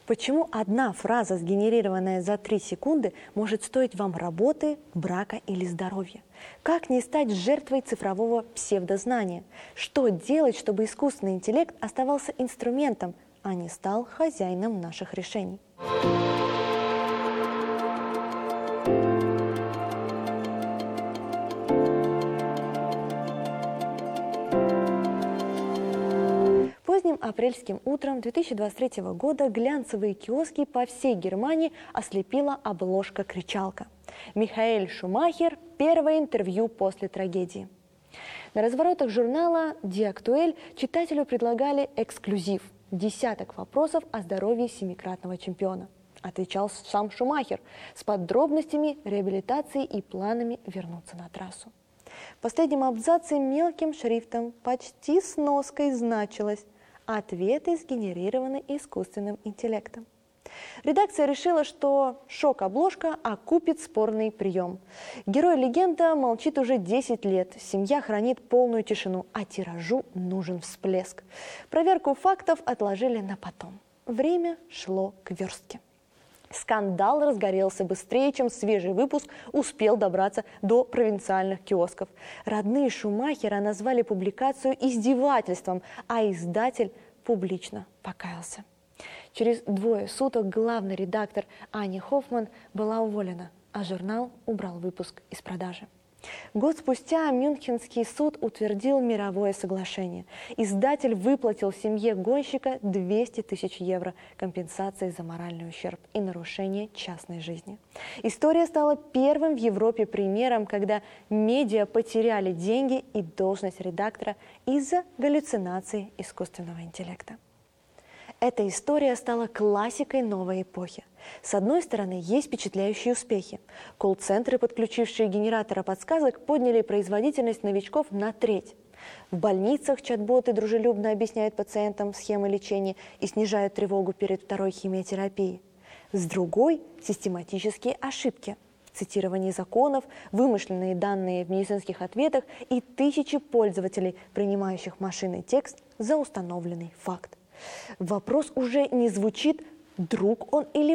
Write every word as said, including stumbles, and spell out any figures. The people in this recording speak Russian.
Почему одна фраза, сгенерированная за три секунды, может стоить вам работы, брака или здоровья? Как не стать жертвой цифрового псевдознания? Что делать, чтобы искусственный интеллект оставался инструментом, а не стал хозяином наших решений? Поздним апрельским утром две тысячи двадцать третьего года глянцевые киоски по всей Германии ослепила обложка-кричалка. Михаэль Шумахер – первое интервью после трагедии. На разворотах журнала «Die Aktuell» читателю предлагали эксклюзив – десяток вопросов о здоровье семикратного чемпиона. Отвечал сам Шумахер с подробностями реабилитации и планами вернуться на трассу. В последнем абзаце мелким шрифтом, почти сноской, значилось: ответы сгенерированы искусственным интеллектом. Редакция решила, что шок-обложка окупит спорный прием. Герой-легенда молчит уже десять лет, семья хранит полную тишину, а тиражу нужен всплеск. Проверку фактов отложили на потом. Время шло к верстке. Скандал разгорелся быстрее, чем свежий выпуск успел добраться до провинциальных киосков. Родные Шумахера назвали публикацию издевательством, а издатель публично покаялся. Через двое суток главный редактор Аня Хоффман была уволена, а журнал убрал выпуск из продажи. Год спустя Мюнхенский суд утвердил мировое соглашение. Издатель выплатил семье гонщика двести тысяч евро компенсации за моральный ущерб и нарушение частной жизни. История стала первым в Европе примером, когда медиа потеряли деньги и должность редактора из-за галлюцинации искусственного интеллекта. Эта история стала классикой новой эпохи. С одной стороны, есть впечатляющие успехи. Колл-центры, подключившие генератора подсказок, подняли производительность новичков на треть. В больницах чат-боты дружелюбно объясняют пациентам схемы лечения и снижают тревогу перед второй химиотерапией. С другой – систематические ошибки. Цитирование законов, вымышленные данные в медицинских ответах и тысячи пользователей, принимающих машинный текст за установленный факт. Вопрос уже не звучит, друг он или